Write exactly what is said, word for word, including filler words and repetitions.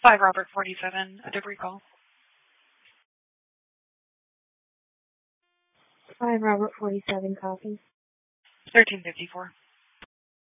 five Robert forty-seven, a debris call. five Robert forty-seven, copy. thirteen fifty-four.